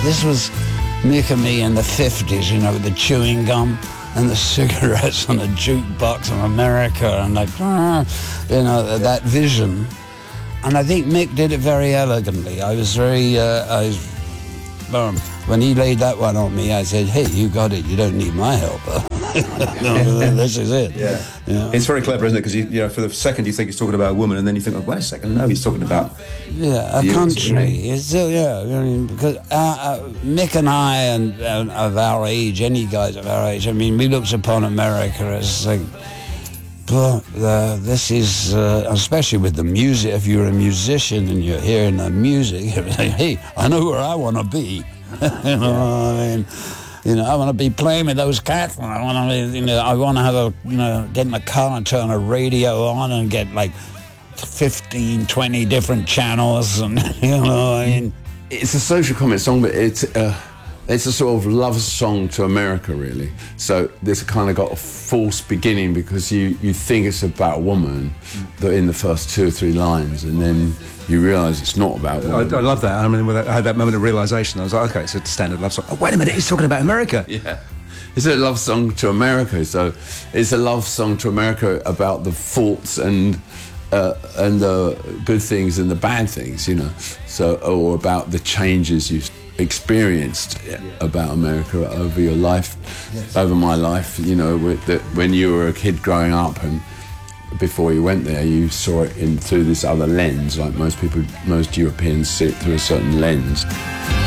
this was Mick and me in the 50s, you know, with the chewing gum and the cigarettes on the jukebox in America, and like, you know, that vision. And I think Mick did it very elegantly. I was very, when he laid that one on me, I said, hey, you got it, you don't need my help. This is it. Yeah. You know? It's very clever, isn't it? Because you know, for the second you think he's talking about a woman, and then you think, oh, wait a second, no, he's talking about a country. It's still, I mean, because Mick and I, and of our age, any guys of our age, I mean, we looked upon America as like, this is, especially with the music, if you're a musician and you're hearing the music, you're like, hey, I know where I want to be. You know what I mean? You know, I want to be playing with those cats. I want to, you know, I want to have a, you know, get in the car and turn a radio on and get like 15, 20 different channels, and you know, I mean, it's a social comment song, but it's a sort of love song to America, really. So this kind of got a false beginning because you think it's about a woman in the first 2 or 3 lines, and then you realise it's not about a woman. I love that. I mean, I had that moment of realisation. I was like, okay, it's a standard love song. Oh, wait a minute, he's talking about America. Yeah. It's a love song to America, so it's a love song to America about the faults and the good things and the bad things, you know. So, or about the changes you've experienced about America over your life, over my life, you know, when you were a kid growing up and before you went there, you saw it through this other lens, like most Europeans see it through a certain lens.